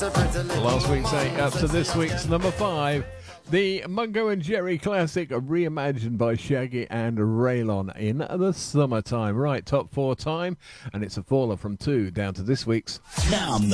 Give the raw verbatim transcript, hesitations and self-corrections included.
Last week's eight up to this week's number five. The Mungo and Jerry classic reimagined by Shaggy and Raylon in the summertime. Right, top four time, and it's a faller from two down to this week's Now